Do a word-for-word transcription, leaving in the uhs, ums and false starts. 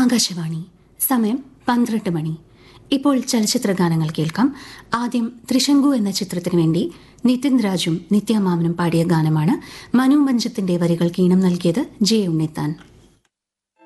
ആകാശവാണി. സമയം പന്ത്രണ്ട് മണി. ഇപ്പോൾ ചലച്ചിത്ര ഗാനങ്ങൾ കേൾക്കാം. ആദ്യം ത്രിശങ്കു എന്ന ചിത്രത്തിനു വേണ്ടി നിതിൻ രാജും നിത്യാമാമനും പാടിയ ഗാനമാണ്. മനു മഞ്ജത്തിന്റെ വരികൾക്ക് ഈണം നൽകിയത് ജെ ഉണ്ണിത്താൻ.